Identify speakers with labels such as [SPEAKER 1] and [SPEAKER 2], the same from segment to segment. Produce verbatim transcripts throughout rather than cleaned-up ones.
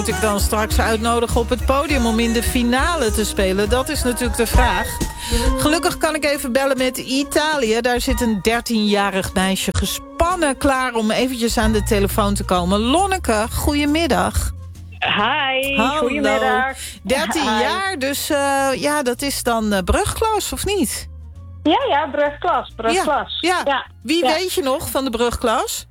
[SPEAKER 1] Moet ik dan straks uitnodigen op het podium om in de finale te spelen? Dat is natuurlijk de vraag. Gelukkig kan ik even bellen met Italië. Daar zit een dertienjarig meisje gespannen klaar om eventjes aan de telefoon te komen. Lonneke, goedemiddag.
[SPEAKER 2] Hi,
[SPEAKER 1] Hallo.
[SPEAKER 2] goedemiddag.
[SPEAKER 1] dertien
[SPEAKER 2] Hi.
[SPEAKER 1] jaar, dus uh, ja, dat is dan uh, brugklas, of niet?
[SPEAKER 2] Ja, ja, brugklas, brugklas.
[SPEAKER 1] Ja, ja.
[SPEAKER 2] ja.
[SPEAKER 1] Wie
[SPEAKER 2] ja.
[SPEAKER 1] weet je nog van de brugklas?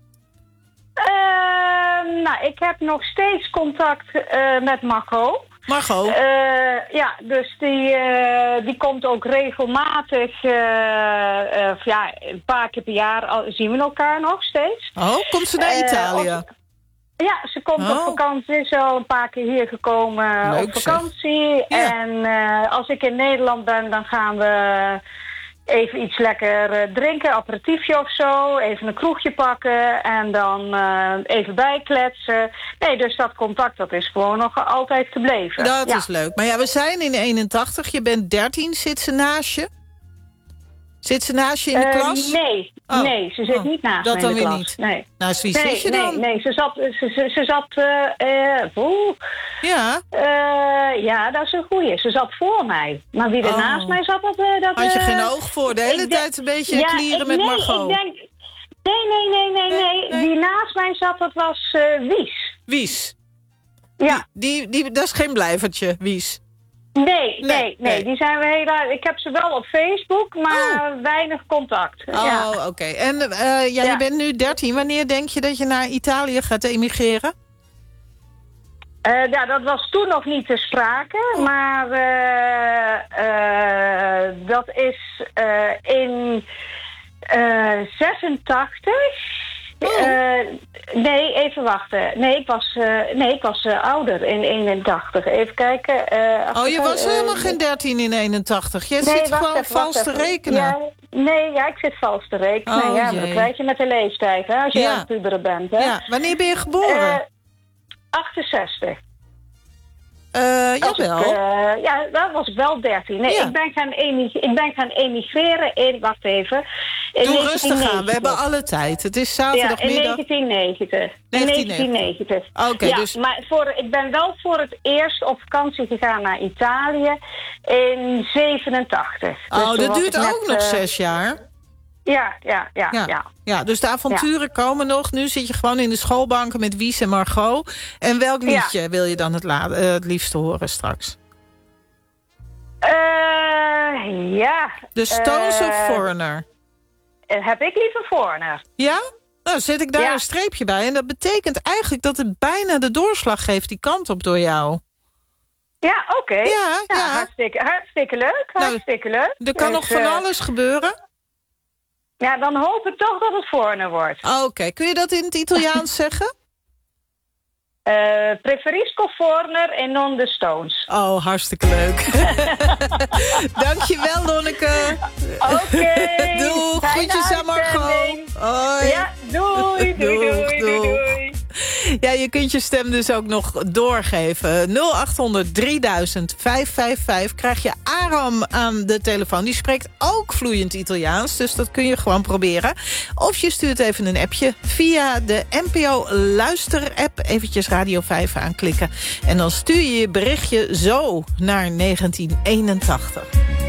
[SPEAKER 2] Uh, nou, ik heb nog steeds contact uh, met Margot.
[SPEAKER 1] Margot?
[SPEAKER 2] Uh, ja, dus die, uh, die komt ook regelmatig, uh, uh, ja, een paar keer per jaar zien we elkaar nog steeds.
[SPEAKER 1] Oh, komt ze naar
[SPEAKER 2] Uh,
[SPEAKER 1] Italië?
[SPEAKER 2] of, ja, ze komt
[SPEAKER 1] Oh.
[SPEAKER 2] op vakantie, is al een paar keer hier gekomen.
[SPEAKER 1] Leuk,
[SPEAKER 2] op vakantie.
[SPEAKER 1] Ja.
[SPEAKER 2] En uh, als ik in Nederland ben, dan gaan we even iets lekker uh, drinken, aperitiefje of zo. Even een kroegje pakken en dan uh, even bijkletsen. Nee, dus dat contact, dat is gewoon nog altijd gebleven.
[SPEAKER 1] Dat
[SPEAKER 2] ja.
[SPEAKER 1] is leuk. Maar ja, we zijn in eenentachtig, je bent dertien, zit ze naast je? Zit ze naast je in de
[SPEAKER 2] Uh,
[SPEAKER 1] klas?
[SPEAKER 2] nee,
[SPEAKER 1] Oh.
[SPEAKER 2] nee, ze zit
[SPEAKER 1] Oh.
[SPEAKER 2] niet naast
[SPEAKER 1] Dat
[SPEAKER 2] me in
[SPEAKER 1] dan
[SPEAKER 2] de
[SPEAKER 1] weer
[SPEAKER 2] klas.
[SPEAKER 1] niet.
[SPEAKER 2] Nee.
[SPEAKER 1] Naast wie
[SPEAKER 2] Nee,
[SPEAKER 1] zit je
[SPEAKER 2] nee,
[SPEAKER 1] dan?
[SPEAKER 2] nee, ze zat, ze, ze, ze zat, uh, uh, oeh,
[SPEAKER 1] Ja,
[SPEAKER 2] uh, ja, dat is een goeie. Ze zat voor mij. Maar wie er
[SPEAKER 1] Oh.
[SPEAKER 2] naast mij zat, dat... Uh, dat
[SPEAKER 1] had je
[SPEAKER 2] uh,
[SPEAKER 1] geen oog voor? De hele
[SPEAKER 2] ik denk-
[SPEAKER 1] tijd een beetje
[SPEAKER 2] ja,
[SPEAKER 1] klieren
[SPEAKER 2] ik-
[SPEAKER 1] met
[SPEAKER 2] nee,
[SPEAKER 1] Margot.
[SPEAKER 2] Ik denk, nee, nee, nee, nee,
[SPEAKER 1] Nee,
[SPEAKER 2] nee,
[SPEAKER 1] nee.
[SPEAKER 2] Wie naast mij zat, dat was uh, Wies.
[SPEAKER 1] Wies.
[SPEAKER 2] Ja.
[SPEAKER 1] Die, die, dat is geen blijvertje, Wies.
[SPEAKER 2] Nee,
[SPEAKER 1] Nee,
[SPEAKER 2] nee, nee,
[SPEAKER 1] nee.
[SPEAKER 2] Die zijn we heel... Ik heb ze wel op Facebook, maar weinig contact.
[SPEAKER 1] Oh,
[SPEAKER 2] ja.
[SPEAKER 1] oké. En uh, ja,
[SPEAKER 2] Ja.
[SPEAKER 1] je bent nu dertien. Wanneer denk je dat je naar Italië gaat emigreren?
[SPEAKER 2] Uh, ja, dat was toen nog niet te sprake, maar uh, uh, dat is uh, in uh, zesentachtig.
[SPEAKER 1] Oh.
[SPEAKER 2] Uh, nee, even wachten. Nee, ik was, uh, nee, ik was uh, ouder in eenentachtig. Even kijken. Uh,
[SPEAKER 1] Oh, je was
[SPEAKER 2] uh,
[SPEAKER 1] helemaal geen dertien in eenentachtig. Je
[SPEAKER 2] nee,
[SPEAKER 1] zit
[SPEAKER 2] wacht
[SPEAKER 1] gewoon
[SPEAKER 2] even, wacht
[SPEAKER 1] vals te
[SPEAKER 2] even.
[SPEAKER 1] rekenen.
[SPEAKER 2] Ja, nee, ja, ik zit vals te rekenen.
[SPEAKER 1] Oh,
[SPEAKER 2] ja, maar
[SPEAKER 1] jee.
[SPEAKER 2] dat krijg je met de leeftijd, hè, als je
[SPEAKER 1] Ja.
[SPEAKER 2] aan het puberen bent. Hè?
[SPEAKER 1] Ja, wanneer ben je geboren?
[SPEAKER 2] Uh, achtenzestig.
[SPEAKER 1] Uh,
[SPEAKER 2] Als
[SPEAKER 1] jawel.
[SPEAKER 2] ik, uh, ja, dat was ik wel dertien. Nee,
[SPEAKER 1] Ja.
[SPEAKER 2] ik, ben gaan emi- ik ben gaan emigreren in... Wacht even. In
[SPEAKER 1] Doe rustig aan, we
[SPEAKER 2] negentien negentig.
[SPEAKER 1] hebben alle tijd. Het is
[SPEAKER 2] Ja, in
[SPEAKER 1] zaterdagmiddag.
[SPEAKER 2] negentien negentig. In
[SPEAKER 1] negentien
[SPEAKER 2] negentien negentig.
[SPEAKER 1] Oké,
[SPEAKER 2] ja,
[SPEAKER 1] dus...
[SPEAKER 2] maar voor, ik ben wel voor het eerst op vakantie gegaan naar Italië in zevenentachtig. Dus
[SPEAKER 1] Oh,
[SPEAKER 2] toen
[SPEAKER 1] dat
[SPEAKER 2] was
[SPEAKER 1] duurt
[SPEAKER 2] ik net,
[SPEAKER 1] ook nog
[SPEAKER 2] uh,
[SPEAKER 1] zes jaar.
[SPEAKER 2] Ja, ja, ja,
[SPEAKER 1] Ja.
[SPEAKER 2] ja.
[SPEAKER 1] Ja, dus de avonturen komen nog. Nu zit je gewoon in de schoolbanken met Wies en Margot. En welk
[SPEAKER 2] Ja.
[SPEAKER 1] liedje wil je dan het, la- uh, het liefste horen straks?
[SPEAKER 2] Uh, ja.
[SPEAKER 1] De Stones
[SPEAKER 2] Uh,
[SPEAKER 1] of Foreigner?
[SPEAKER 2] Heb ik liever Foreigner.
[SPEAKER 1] Ja? Nou, zet ik daar
[SPEAKER 2] Ja.
[SPEAKER 1] een streepje bij. En dat betekent eigenlijk dat het bijna de doorslag geeft die kant op door jou.
[SPEAKER 2] Ja, oké.
[SPEAKER 1] Ja,
[SPEAKER 2] Nou,
[SPEAKER 1] ja.
[SPEAKER 2] Hartstikke, hartstikke leuk,
[SPEAKER 1] Nou,
[SPEAKER 2] hartstikke leuk.
[SPEAKER 1] Er kan
[SPEAKER 2] Dus,
[SPEAKER 1] nog van
[SPEAKER 2] uh,
[SPEAKER 1] alles gebeuren.
[SPEAKER 2] Ja, dan hoop ik toch dat het Foreigner wordt.
[SPEAKER 1] Oh, Oké, kun je dat in het Italiaans zeggen?
[SPEAKER 2] Uh, preferisco Foreigner en non de Stones.
[SPEAKER 1] Oh, hartstikke leuk. Dankjewel, Lonneke.
[SPEAKER 2] Oké.
[SPEAKER 1] Doeg,
[SPEAKER 2] fijne
[SPEAKER 1] groetjes aan Margot.
[SPEAKER 2] uitzending.
[SPEAKER 1] Hoi.
[SPEAKER 2] Ja, doei, doei,
[SPEAKER 1] Doeg,
[SPEAKER 2] doei, doei,
[SPEAKER 1] doeg.
[SPEAKER 2] doei.
[SPEAKER 1] Ja, je kunt je stem dus ook nog doorgeven. nul acht honderd drieduizend vijfhonderdvijfenvijftig krijg je Aram aan de telefoon. Die spreekt ook vloeiend Italiaans, dus dat kun je gewoon proberen. Of je stuurt even een appje via de N P O Luister-app. Eventjes Radio vijf aanklikken. En dan stuur je je berichtje zo naar negentien eenentachtig.